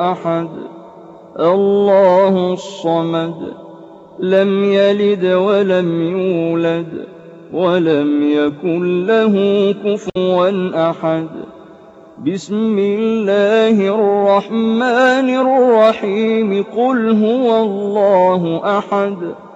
أحد الله الصمد لم يلد ولم يولد ولم يكن له كفوا أحد بسم الله الرحمن الرحيم قل هو الله أحد